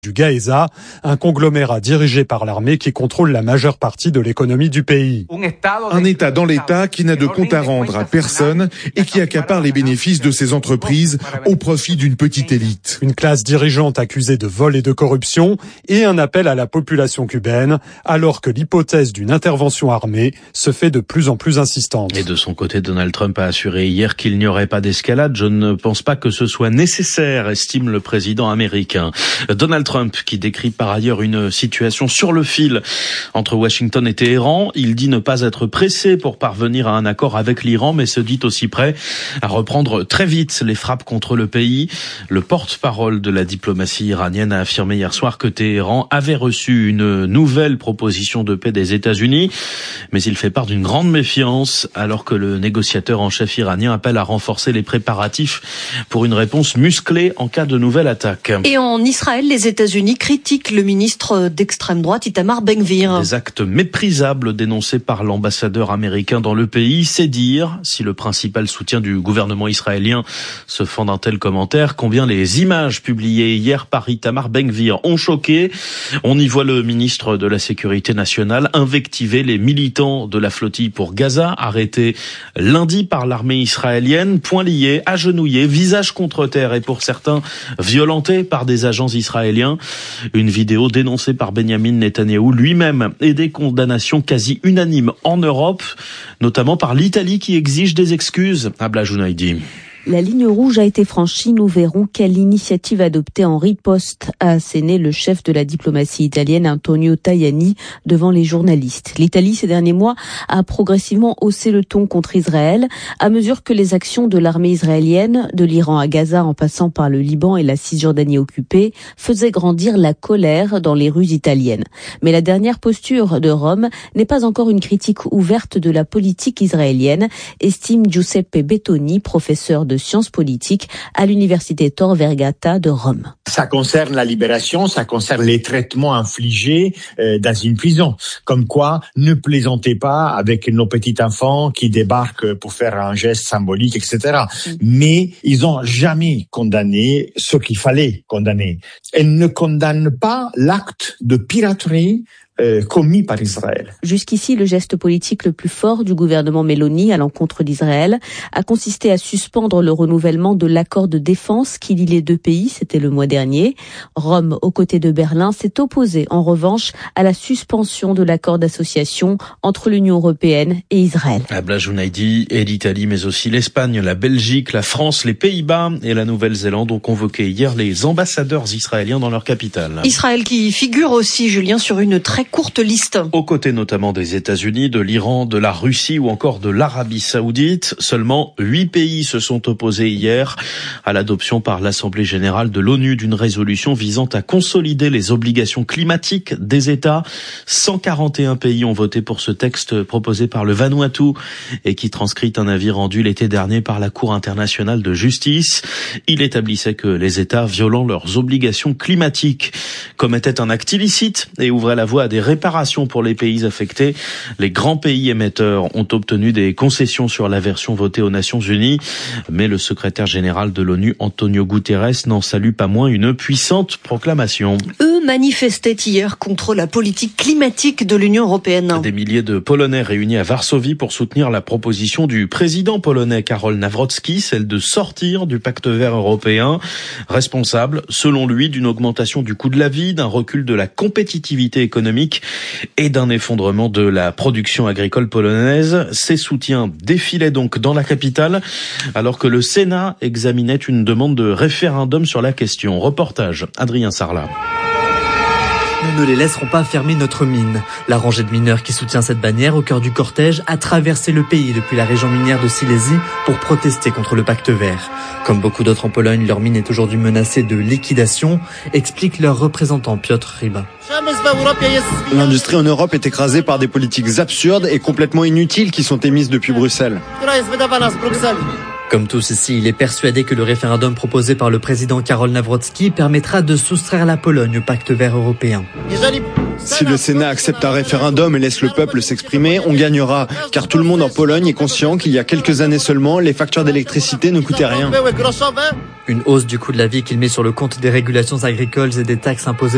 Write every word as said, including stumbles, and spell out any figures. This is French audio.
du Gaeza, un conglomérat dirigé par l'armée qui contrôle la majeure partie de l'économie du pays. Un État dans l'État qui n'a de compte à rendre à personne et qui accapare les bénéfices de ses entreprises au profit d'une petite élite. Une classe dirigeante accusée de vol et de corruption et un appel à la population cubaine alors que l'hypothèse d'une intervention armée se fait de plus en plus insistante. Et de son côté, Donald Trump a assuré hier qu'il n'y aurait pas d'escalade. Je ne pense pas que ce soit nécessaire, estime le président américain. Donald Trump qui décrit par ailleurs une situation sur le fil entre Washington et Téhéran. Il dit ne pas être pressé pour parvenir à un accord avec l'Iran, mais se dit aussi prêt à reprendre très vite les frappes contre le pays. Le porte-parole de la diplomatie iranienne a affirmé hier soir que Téhéran avait reçu une nouvelle proposition de paix des États-Unis, mais il fait part d'une grande méfiance alors que le négociateur en chef iranien appelle à renforcer les préparatifs pour une réponse musclée en cas de nouvelle attaque. Et en Israël, les États-Unis critiquent le ministre d'extrême droite Itamar Ben-Gvir. Des actes méprisables dénoncés par l'ambassadeur américain dans le pays, c'est dire si le principal soutien du gouvernement israélien se fend d'un tel commentaire, combien les images publiées hier par Itamar Ben-Gvir ont choqué. On y voit le ministre de la Sécurité nationale invectiver les militants de la flottille pour Gaza, arrêtés lundi par l'armée israélienne, poings liés, agenouillés, visage contre terre et pour certains violentés par des agents israéliens. Une vidéo dénoncée par Benyamin Netanyahou lui-même et des condamnations quasi unanimes en Europe, notamment par l'Italie qui exige des excuses. Abla Jounaidi. La ligne rouge a été franchie, nous verrons quelle initiative adopter en riposte, a asséné le chef de la diplomatie italienne Antonio Tajani devant les journalistes. L'Italie, ces derniers mois, a progressivement haussé le ton contre Israël, à mesure que les actions de l'armée israélienne, de l'Iran à Gaza en passant par le Liban et la Cisjordanie occupée, faisaient grandir la colère dans les rues italiennes. Mais la dernière posture de Rome n'est pas encore une critique ouverte de la politique israélienne, estime Giuseppe Bettoni, professeur de de sciences politiques à l'université Tor Vergata de Rome. Ça concerne la libération, ça concerne les traitements infligés euh, dans une prison. Comme quoi, ne plaisantez pas avec nos petits enfants qui débarquent pour faire un geste symbolique, et cetera. Mm. Mais ils ont jamais condamné ce qu'il fallait condamner. Ils ne condamnent pas l'acte de piraterie Euh, commis par Israël. Jusqu'ici, le geste politique le plus fort du gouvernement Meloni à l'encontre d'Israël a consisté à suspendre le renouvellement de l'accord de défense qui lie les deux pays, c'était le mois dernier. Rome, aux côtés de Berlin, s'est opposé en revanche à la suspension de l'accord d'association entre l'Union européenne et Israël. Abla Jounaidi et l'Italie, mais aussi l'Espagne, la Belgique, la France, les Pays-Bas et la Nouvelle-Zélande ont convoqué hier les ambassadeurs israéliens dans leur capitale. Israël qui figure aussi, Julien, sur une très courte liste. Aux côtés notamment des États-Unis, de l'Iran, de la Russie ou encore de l'Arabie Saoudite, seulement huit pays se sont opposés hier à l'adoption par l'Assemblée générale de l'ONU d'une résolution visant à consolider les obligations climatiques des États. cent quarante et un pays ont voté pour ce texte proposé par le Vanuatu et qui transcrit un avis rendu l'été dernier par la Cour internationale de justice. Il établissait que les États violant leurs obligations climatiques commettaient un acte illicite et ouvraient la voie à des réparations pour les pays affectés. Les grands pays émetteurs ont obtenu des concessions sur la version votée aux Nations Unies, mais le secrétaire général de l'ONU, Antonio Guterres, n'en salue pas moins une puissante proclamation. Eux manifestaient hier contre la politique climatique de l'Union européenne. Des milliers de Polonais réunis à Varsovie pour soutenir la proposition du président polonais Karol Nawrocki, celle de sortir du pacte vert européen, responsable, selon lui, d'une augmentation du coût de la vie, d'un recul de la compétitivité économique et d'un effondrement de la production agricole polonaise. Ces soutiens défilaient donc dans la capitale alors que le Sénat examinait une demande de référendum sur la question. Reportage, Adrien Sarlat. Nous ne les laisserons pas fermer notre mine. La rangée de mineurs qui soutient cette bannière au cœur du cortège a traversé le pays depuis la région minière de Silésie pour protester contre le pacte vert. Comme beaucoup d'autres en Pologne, leur mine est aujourd'hui menacée de liquidation, explique leur représentant Piotr Ryba. L'industrie en Europe est écrasée par des politiques absurdes et complètement inutiles qui sont émises depuis Bruxelles. Comme tous ici, il est persuadé que le référendum proposé par le président Karol Nawrocki permettra de soustraire la Pologne au pacte vert européen. Si le Sénat accepte un référendum et laisse le peuple s'exprimer, on gagnera, car tout le monde en Pologne est conscient qu'il y a quelques années seulement, les factures d'électricité ne coûtaient rien. Une hausse du coût de la vie qu'il met sur le compte des régulations agricoles et des taxes imposées